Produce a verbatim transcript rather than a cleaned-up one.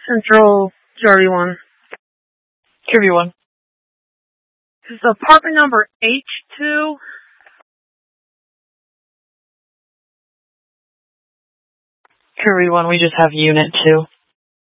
Central Jerry one. Kirby one. This is apartment number H two. Kirby one, we just have unit two.